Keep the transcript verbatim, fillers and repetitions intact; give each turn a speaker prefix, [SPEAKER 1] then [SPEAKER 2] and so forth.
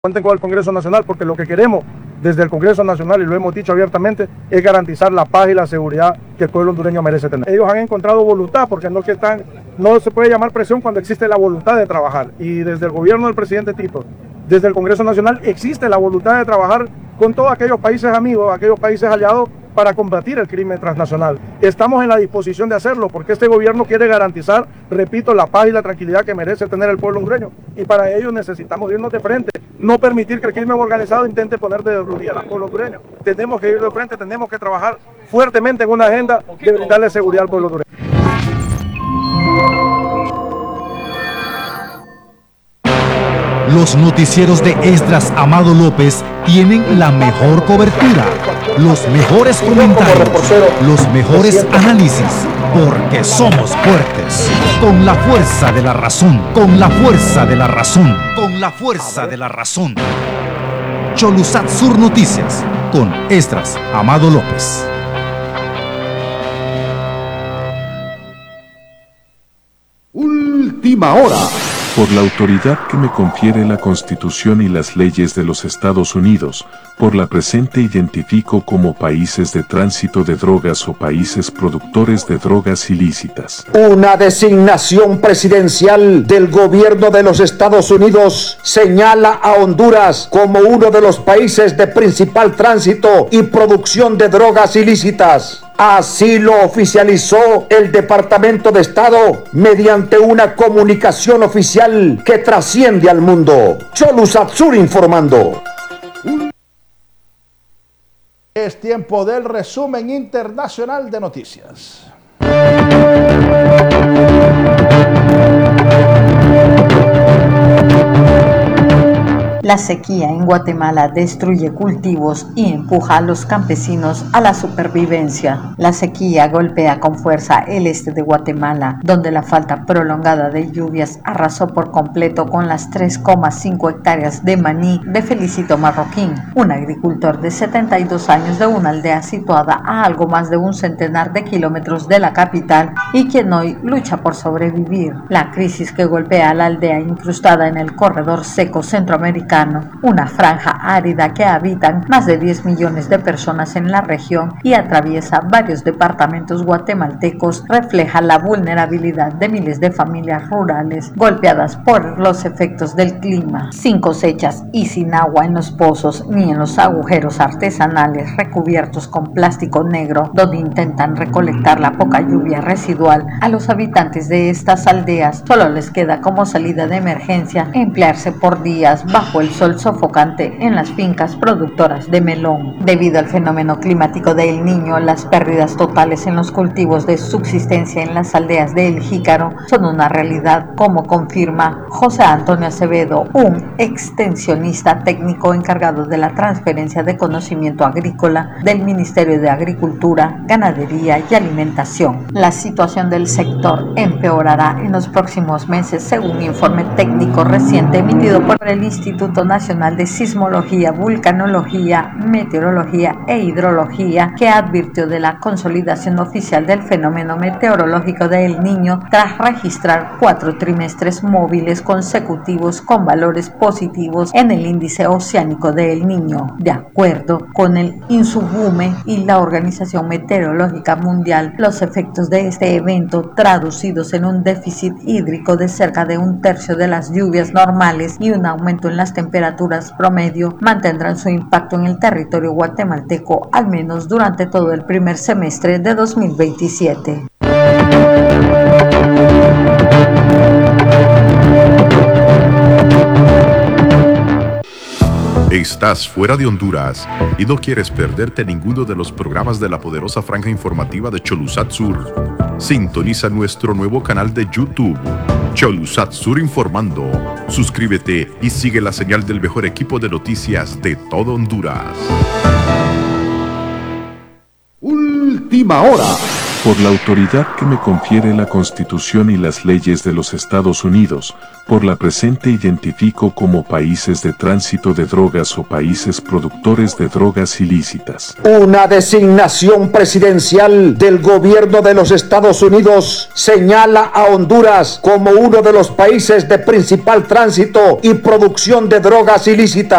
[SPEAKER 1] Cuenten con el Congreso Nacional, porque lo que queremos desde el Congreso Nacional, y lo hemos dicho abiertamente, es garantizar la paz y la seguridad que el pueblo hondureño merece tener. Ellos han encontrado voluntad, porque no, que están, no se puede llamar presión cuando existe la voluntad de trabajar. Y desde el gobierno del presidente Tito, desde el Congreso Nacional, existe la voluntad de trabajar con todos aquellos países amigos, aquellos países aliados, para combatir el crimen transnacional. Estamos en la disposición de hacerlo, porque este gobierno quiere garantizar, repito, la paz y la tranquilidad que merece tener el pueblo hondureño. Y para ello necesitamos irnos de frente, no permitir que el crimen organizado intente poner de rodillas al pueblo hondureño. Tenemos que ir de frente, tenemos que trabajar fuertemente en una agenda de brindarle seguridad al pueblo hondureño.
[SPEAKER 2] Los noticieros de Esdras Amado López tienen la mejor cobertura, los mejores comentarios, los mejores análisis, porque somos fuertes. Con la fuerza de la razón, con la fuerza de la razón, con la fuerza de la razón. Cholusat Sur Noticias, con Esdras Amado López.
[SPEAKER 3] Última hora. Por la autoridad que me confiere la Constitución y las leyes de los Estados Unidos, por la presente identifico como países de tránsito de drogas o países productores de drogas ilícitas.
[SPEAKER 4] Una designación presidencial del gobierno de los Estados Unidos señala a Honduras como uno de los países de principal tránsito y producción de drogas ilícitas. Así lo oficializó el Departamento de Estado mediante una comunicación oficial que trasciende al mundo. Cholusat Sur informando.
[SPEAKER 5] Es tiempo del resumen internacional de noticias.
[SPEAKER 6] La sequía en Guatemala destruye cultivos y empuja a los campesinos a la supervivencia. La sequía golpea con fuerza el este de Guatemala, donde la falta prolongada de lluvias arrasó por completo con las tres coma cinco hectáreas de maní de Felicito Marroquín, un agricultor de setenta y dos años de una aldea situada a algo más de un centenar de kilómetros de la capital y quien hoy lucha por sobrevivir. La crisis que golpea a la aldea incrustada en el corredor seco centroamericano, una franja árida que habitan más de diez millones de personas en la región y atraviesa varios departamentos guatemaltecos, refleja la vulnerabilidad de miles de familias rurales golpeadas por los efectos del clima, sin cosechas y sin agua en los pozos ni en los agujeros artesanales recubiertos con plástico negro donde intentan recolectar la poca lluvia residual. A los habitantes de estas aldeas solo les queda como salida de emergencia emplearse por días bajo el sol sofocante en las fincas productoras de melón. Debido al fenómeno climático de El Niño, las pérdidas totales en los cultivos de subsistencia en las aldeas de El Jícaro son una realidad, como confirma José Antonio Acevedo, un extensionista técnico encargado de la transferencia de conocimiento agrícola del Ministerio de Agricultura, Ganadería y Alimentación. La situación del sector empeorará en los próximos meses, según informe técnico reciente emitido por el Instituto Nacional de Sismología, Vulcanología, Meteorología e Hidrología, que advirtió de la consolidación oficial del fenómeno meteorológico de El Niño tras registrar cuatro trimestres móviles consecutivos con valores positivos en el índice oceánico de El Niño. De acuerdo con el INSUBUME y la Organización Meteorológica Mundial, los efectos de este evento, traducidos en un déficit hídrico de cerca de un tercio de las lluvias normales y un aumento en las temperaturas promedio, mantendrán su impacto en el territorio guatemalteco al menos durante todo el primer semestre de dos mil veintisiete.
[SPEAKER 7] Estás fuera de Honduras y no quieres perderte ninguno de los programas de la poderosa franja informativa de Cholusat Sur. Sintoniza nuestro nuevo canal de YouTube, Cholusat Sur Informando. Suscríbete y sigue la señal del mejor equipo de noticias de todo Honduras.
[SPEAKER 3] Última hora. por la autoridad que me confiere la Constitución y las leyes de los Estados Unidos, por la presente identifico como países de tránsito de drogas o países productores de drogas ilícitas.
[SPEAKER 4] Una designación presidencial del gobierno de los Estados Unidos señala a Honduras como uno de los países de principal tránsito y producción de drogas ilícitas.